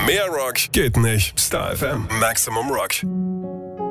Mehr Rock geht nicht. Star FM. Maximum Rock.